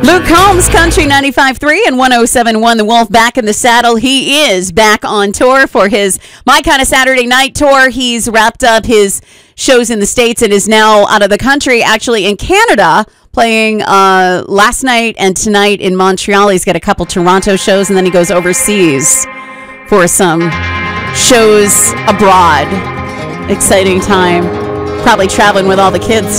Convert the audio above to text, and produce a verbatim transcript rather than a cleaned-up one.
Luke Combs, Country ninety-five point three and one oh seven point one The Wolf, back in the saddle. He is back on tour for his My Kind of Saturday Night tour. He's wrapped up his shows in the States and is now out of the country, actually in Canada, playing uh, last night and tonight in Montreal. He's got a couple Toronto shows, and then he goes overseas for some shows abroad. Exciting time. Probably traveling with all the kids.